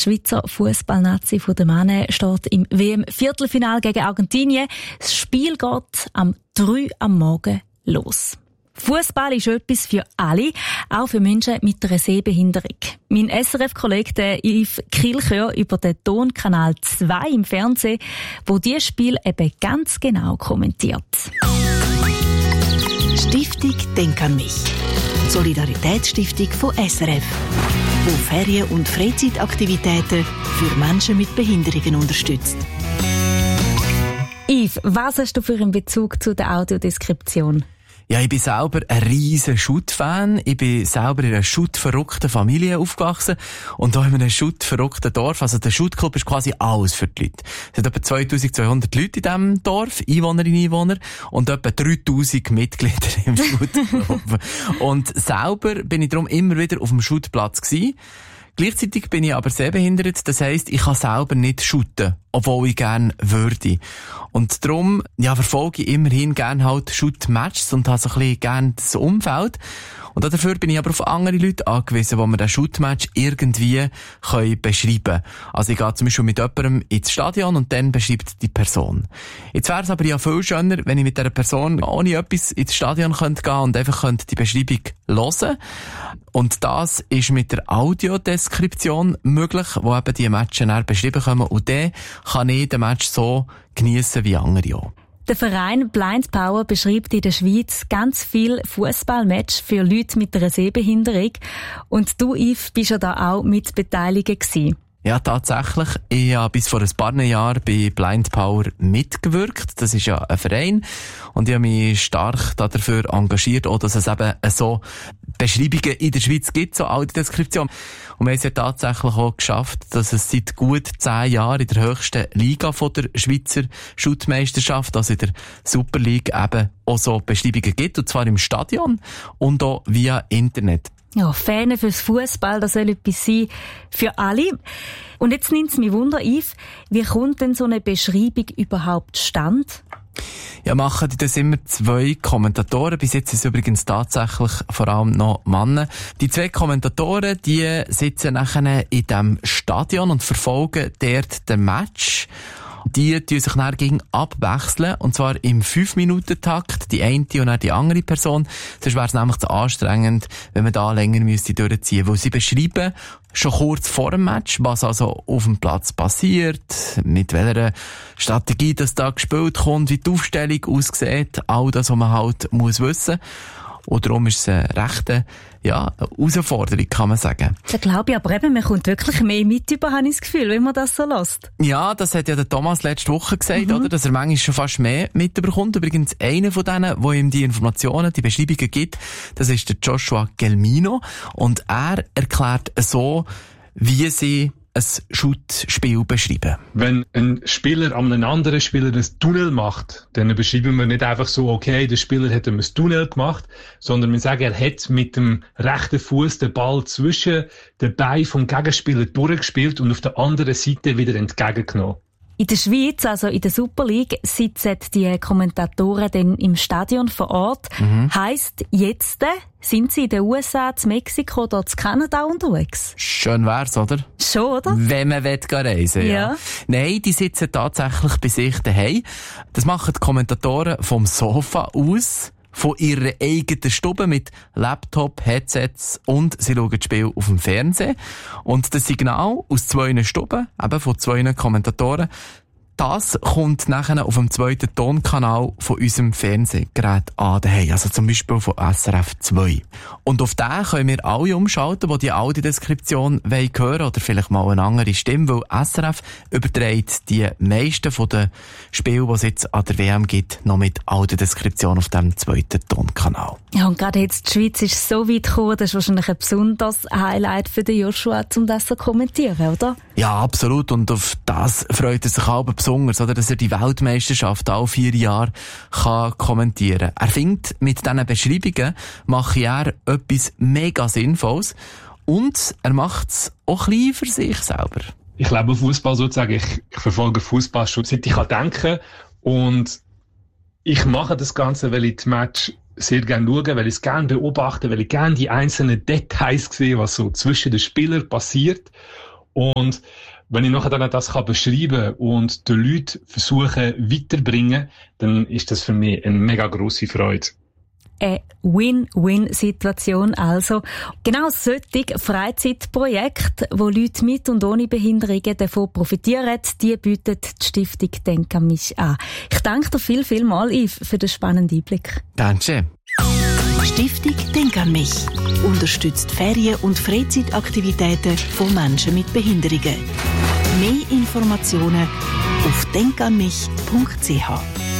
Schweizer Fußballnazi von den Männern steht im WM-Viertelfinale gegen Argentinien. Das Spiel geht am 3 am Morgen los. Fußball ist etwas für alle, auch für Menschen mit einer Sehbehinderung. Mein SRF-Kollege Yves Kilchör über den Tonkanal 2 im Fernsehen, wo dieses Spiel eben ganz genau kommentiert. Stiftung Denk an mich. Solidaritätsstiftung von SRF, wo Ferien- und Freizeitaktivitäten für Menschen mit Behinderungen unterstützt. Yves, was hast du für einen Bezug zu der Audiodeskription? Ja, ich bin selber ein riesen Schutt-Fan. Ich bin selber in einer schuttverrückten Familie aufgewachsen. Und da in einem schuttverrückten Dorf, also der Schuttclub ist quasi alles für die Leute. Es sind etwa 2200 Leute in diesem Dorf, Einwohnerinnen und Einwohner, und etwa 3000 Mitglieder im Schuttclub. Und selber bin ich darum immer wieder auf dem Schuttplatz gewesen. Gleichzeitig bin ich aber sehbehindert, das heisst, ich kann selber nicht shooten, obwohl ich gerne würde. Und darum, verfolge ich immerhin gerne halt Shoot-Matches und habe so ein bisschen gerne das Umfeld. Und dafür bin ich aber auf andere Leute angewiesen, die mir den Shoot-Match irgendwie beschreiben können. Also ich gehe zum Beispiel mit jemandem ins Stadion und dann beschreibt die Person. Jetzt wäre es aber ja viel schöner, wenn ich mit dieser Person ohne etwas ins Stadion gehen könnte und einfach die Beschreibung hören. Und das ist mit der Audiodeskription möglich, wo eben die Matches dann beschrieben kommen. Und dann kann ich den Match so geniessen wie andere auch. Der Verein Blind Power beschreibt in der Schweiz ganz viele Fußballmatches für Leute mit einer Sehbehinderung. Und du, Yves, bist ja da auch mit beteiligt gewesen. Ja, tatsächlich. Ich habe bis vor ein paar Jahren bei Blind Power mitgewirkt. Das ist ja ein Verein. Und ich habe mich stark dafür engagiert, auch dass es eben so Beschreibungen in der Schweiz gibt, so Audiodeskription. Und wir haben es ja tatsächlich auch geschafft, dass es seit gut 10 Jahren in der höchsten Liga von der Schweizer Schuttmeisterschaft, also in der Super League, eben auch so Beschreibungen gibt. Und zwar im Stadion und auch via Internet. Ja, Fähne fürs Fußball, das soll etwas sein für alle. Und jetzt nimmt es mich Wunder, Yves, wie kommt denn so eine Beschreibung überhaupt zustande? Ja, machen die das immer 2 Kommentatoren. Bis jetzt sind es übrigens tatsächlich vor allem noch Männer. Die 2 Kommentatoren, die sitzen nachher in diesem Stadion und verfolgen dort den Match. Die tun sich dann gegen abwechseln, und zwar im 5-Minuten-Takt, die eine und dann die andere Person. Sonst wäre es nämlich zu anstrengend, wenn man da länger durchziehen müsste. Weil sie beschreiben schon kurz vor dem Match, was also auf dem Platz passiert, mit welcher Strategie das da gespielt kommt, wie die Aufstellung aussieht, all das, was man halt muss wissen. Und darum ist es eine rechte Herausforderung, kann man sagen. Das glaube ich, aber eben, man kommt wirklich mehr mit über, habe ich das Gefühl, wenn man das so lässt. Ja, das hat ja der Thomas letzte Woche gesagt, oder? Dass er manchmal schon fast mehr mitbekommt. Übrigens, einer von denen, der ihm die Informationen, die Beschreibungen gibt, das ist der Joshua Gelmino. Und er erklärt so, wie sie ein Shoot-Spiel beschreiben. Wenn ein Spieler an einem anderen Spieler ein Tunnel macht, dann beschreiben wir nicht einfach so, okay, der Spieler hat ihm ein Tunnel gemacht, sondern wir sagen, er hat mit dem rechten Fuß den Ball zwischen den Beinen vom Gegenspieler durchgespielt und auf der anderen Seite wieder entgegengenommen. In der Schweiz, also in der Super League, sitzen die Kommentatoren dann im Stadion vor Ort. Heisst, jetzt sind sie in den USA, in Mexiko oder in Kanada unterwegs? Schön wär's, oder? Schon, oder? Wenn man reisen will, ja. Nein, die sitzen tatsächlich bei sich daheim. Das machen die Kommentatoren vom Sofa aus, von ihrer eigenen Stube mit Laptop, Headsets, und sie schauen das Spiel auf dem Fernsehen. Und das Signal aus 2 Stuben, eben von 2 Kommentatoren, das kommt nachher auf dem 2. Tonkanal von unserem Fernsehgerät an daheim, also zum Beispiel von SRF 2. Und auf den können wir alle umschalten, die Audiodeskription hören wollen, oder vielleicht mal eine andere Stimme, weil SRF überträgt die meisten von den Spielen, die es jetzt an der WM gibt, noch mit Audiodeskription auf dem 2. Tonkanal. Ja, und gerade jetzt, die Schweiz ist so weit gekommen, das ist wahrscheinlich ein besonderes Highlight für den Joshua, um das zu kommentieren, oder? Ja, absolut. Und auf das freut er sich auch besonders, oder, dass er die Weltmeisterschaft alle 4 Jahre kann kommentieren. Er findet, mit diesen Beschreibungen mache er etwas mega Sinnvolles und er macht es auch ein bisschen für sich selber. Ich lebe Fußball sozusagen. Ich verfolge Fußball schon seit ich denken kann. Und ich mache das Ganze, weil ich die Match sehr gerne schaue, weil ich es gerne beobachte, weil ich gerne die einzelnen Details sehe, was so zwischen den Spielern passiert. Und wenn ich nachher dann das beschreiben kann und den Leuten versuchen weiterbringen, dann ist das für mich eine mega grosse Freude. Eine Win-Win-Situation also. Genau solche Freizeitprojekte, wo Leute mit und ohne Behinderungen davon profitieren, die bietet die Stiftung «Denk an mich» an. Ich danke dir viel mal, Yves, für den spannenden Einblick. Danke. Stiftung «Denk an mich» unterstützt Ferien- und Freizeitaktivitäten von Menschen mit Behinderungen. Mehr Informationen auf denkanmich.ch.